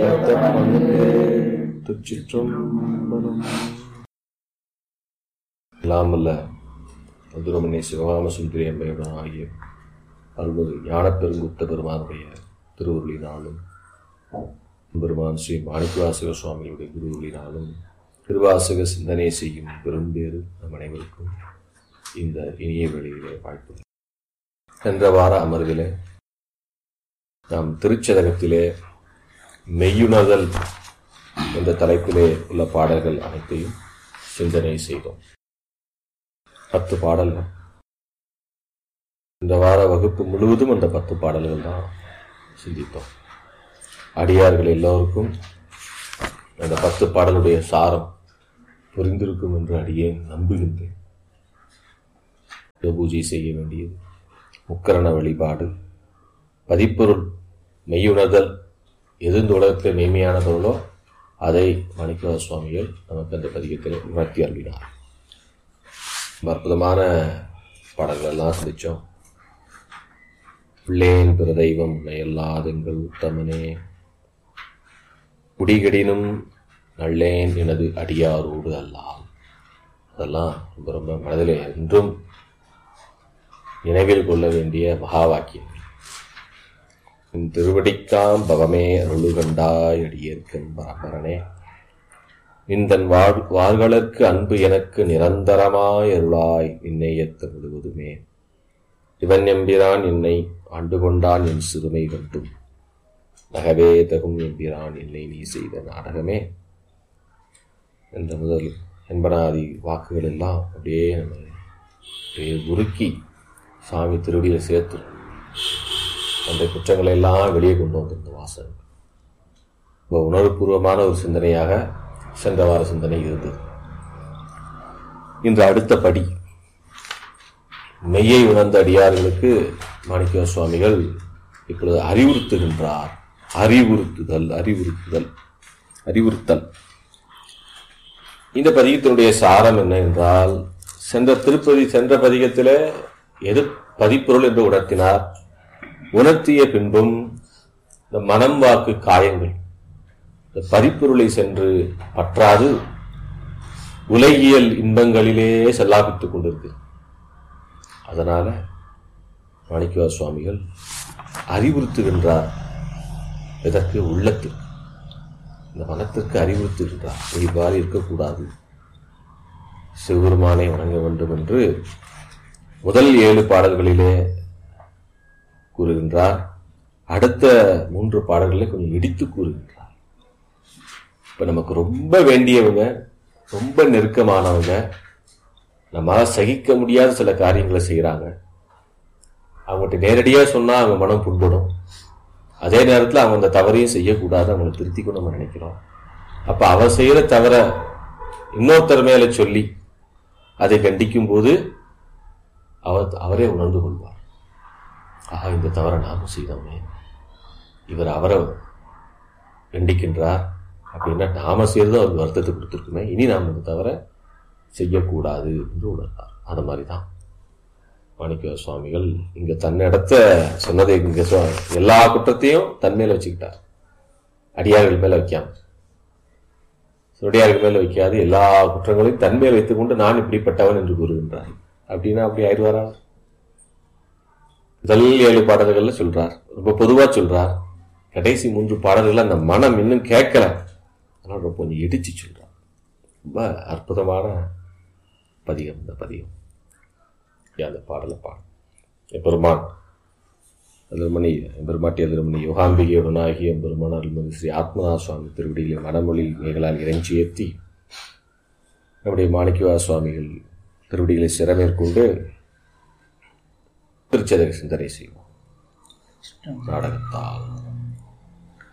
திருச்சிற்றம்பலம். எல்லாமல்ல மதுரமனை சிவகாம சுந்தரி அம்மையுடன் ஆகிய அருள்மிகு ஞானப்பெருங்குத்த பெருமானுடைய திருவுருளினாலும் பெருமான் ஸ்ரீ மாணிக்கவாசக சுவாமியுடைய குருவுளினாலும் திருவாசக சிந்தனை செய்யும் பெரும்பேறு நம் அனைவருக்கும் இந்த இனிய வெளியிலே வாழ்த்து. சென்ற வார அமர்விலே நாம் திருச்சதகத்திலே மெய்யுணர்தல் என்ற தலைப்பிலே உள்ள பாடல்கள் அனைத்தையும் சிந்தனை செய்தோம். 10 பாடல்கள். இந்த வார வகுப்பு முழுவதும் அந்த 10 பாடல்கள் தான் சிந்தித்தோம். அடியார்கள் எல்லோருக்கும் அந்த 10 பாடலுடைய சாரம் புரிந்திருக்கும் என்று அடியேன் நம்புகின்றேன். பூஜை செய்ய வேண்டியது, முக்கரண வழிபாடு, பதிப்பொருள் மெய்யுணர்தல், எது இந்த உலகத்தில் மெய்மையான பொருளோ அதை மாணிக்கவாசக சுவாமிகள் நமக்கு அந்த பதிகத்தில் உணர்த்தி அருளினார். அற்புதமான பாடல்கள் எல்லாம் சிந்திச்சோம். பிள்ளேன் பிற தெய்வம் உன்னையல்லாதெங்கள் உத்தமனே, குடிகடினும் நல்லேன் எனது அடியாரோடு அல்லால். அதெல்லாம் ரொம்ப ரொம்ப மனதிலே என்றும் நினைவில் கொள்ள வேண்டிய மகா வாக்கியங்கள். திருவடிக்காம் பவமே அருளுகண்டாய் அடியேற்கும் பரம்பரனே, நின்றன் வார்களுக்கு அன்பு எனக்கு நிரந்தரமாய் அருளாய் நின்னையத்த முழுவதுமே. இவன் எம்பிரான் என்னை ஆண்டு கொண்டான் என் சிறுமை கண்டும், நகவே தகும் எம்பிரான் என்னை நீ செய்த நாடகமே என்ற முதல் என்பனாதி வாக்குகள் எல்லாம் அப்படியே உருக்கி சாமி திருவடியில் சேர்த்து அந்த குற்றங்களை எல்லாம் வெளியே கொண்டு வந்திருந்த வாசகம் ரொம்ப உணர்வுபூர்வமான ஒரு சிந்தனையாக சென்ற வார சிந்தனை இருந்தது. இன்று அடுத்த படி மெய்யை உணர்ந்த அடியார்களுக்கு மாணிக்கவாசக சுவாமிகள் இப்பொழுது அறிவுறுத்துகின்றார். அறிவுறுத்தல். இந்த பதிகத்தினுடைய சாரம் என்ன என்றால், சென்ற பதிகத்தில் எது பதிப்பொருள் என்று உணர்த்தினார். உணர்த்திய பின்பும் இந்த மனம் வாக்கு காயங்கள் இந்த பதிப்பொருளை சென்று பற்றாது உலகியல் இன்பங்களிலே செல்லாபித்துக் கொண்டிருக்கு. அதனால மாணிக்கவாசக சுவாமிகள் அறிவுறுத்துகின்றார். இதற்கு உள்ளத்திற்கு, இந்த மனத்திற்கு அறிவுறுத்துகின்றார். இவ்வாறு இருக்கக்கூடாது, சிவபெருமானை வணங்க வேண்டும் என்று முதல் 7 பாடல்களிலே கூறுகின்றார். அடுத்த 3 பாடல்களை கொஞ்சம் இடித்து கூறுகின்றார். இப்ப நமக்கு ரொம்ப வேண்டியவங்க, ரொம்ப நெருக்கமானவங்க, நம்மளால சகிக்க முடியாத சில காரியங்களை செய்யறாங்க. அவங்ககிட்ட நேரடியா சொன்னா அவங்க மனம் புண்படும். அதே நேரத்தில் அவங்க அந்த தவறையும் செய்யக்கூடாது, அவங்களை திருத்திக்கணும் நம்ம நினைக்கிறோம். அப்ப அவ செய்யற தவற இன்னொருத்தர் மேல சொல்லி அதை கண்டிக்கும் போது அவரே உணர்ந்து கொள்வார். ஆஹா, இந்த தவறை நாமும் செய்தோமே, இவர் அவரை கண்டிக்கின்றார் அப்படின்னா நாம செய்யறது அவருக்கு வருத்தத்தை கொடுத்துருக்குமே, இனி நாம் இந்த தவறை செய்யக்கூடாது என்று உணர்ந்தார். அது மாதிரிதான் மாணிக்கவாசக சுவாமிகள் இங்க தன்னிடத்த சொன்னதை இங்க எல்லா குற்றத்தையும் தன் மேல வச்சுக்கிட்டார். அடியார்கள் மேல வைக்காம, அடியார்கள் மேல வைக்காது எல்லா குற்றங்களையும் தன் மேல் வைத்துக் கொண்டு நான் இப்படிப்பட்டவன் என்று கூறுகின்றார். அப்படின்னா அப்படி ஆயிடுவாரா? முதல் 7 பாடல்கள்ல சொல்றார், ரொம்ப பொதுவா சொல்றார். கடைசி 3 பாடல்கள் அந்த மனம் இன்னும் கேட்கல, அதனால ரொம்ப கொஞ்சம் இடிச்சு சொல்றார். ரொம்ப அற்புதமான பதிகம் இந்த பதிகம். அந்த பாடலை எம்பெருமான் அதிர்மணி எம்பெருமாட்டி அதிர்மணி யோகாம்பிகையுடனாகி எம்பெருமான் அருள்மிகு ஸ்ரீ ஆத்மநாத சுவாமி திருவடியிலே மனமொழி மேகளால் இறைஞ்சி ஏற்றி நம்முடைய மாணிக்கவாசக சுவாமிகள் திருவடிகளை சிறமேற்கொண்டு திருச்சதக சிந்தனை செய்வோம் நாடகத்தால்.